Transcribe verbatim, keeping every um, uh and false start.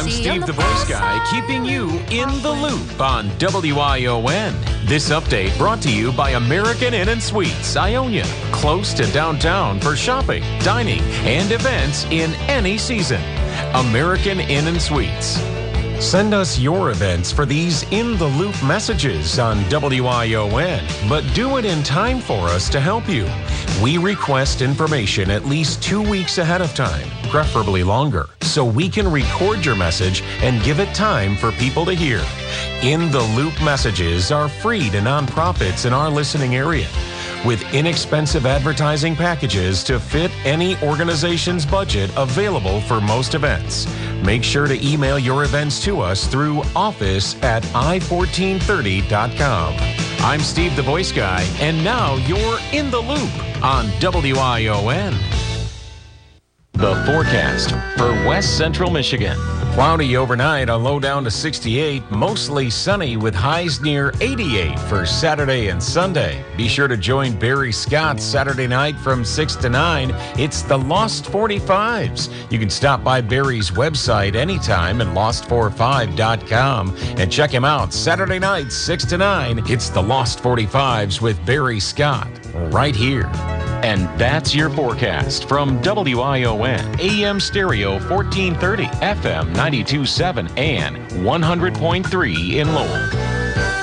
I'm Steve the Voice Guy, keeping you in the loop on W I O N. This update brought to you by American Inn and Suites, Ionia, close to downtown for shopping, dining, and events in any season. American Inn and Suites. Send us your events for these In the Loop messages on W I O N, but do it in time for us to help you. We request information at least two weeks ahead of time, preferably longer, so we can record your message and give it time for people to hear. In the Loop messages are free to nonprofits in our listening area, with inexpensive advertising packages to fit any organization's budget available for most events. Make sure to email your events to us through office at i fourteen thirty dot com. I'm Steve the Voice Guy, and now you're in the loop on W I O N. The forecast for West Central Michigan. Cloudy overnight, a low down to sixty-eight, mostly sunny with highs near eighty-eight for Saturday and Sunday. Be sure to join Barry Scott Saturday night from six to nine. It's the Lost forty-fives. You can stop by Barry's website anytime at lost forty-five dot com and check him out Saturday night, six to nine. It's the Lost forty-fives with Barry Scott right here. And that's your forecast from W I O N, A M Stereo fourteen thirty, F M ninety-two point seven, and one hundred point three in Lowell.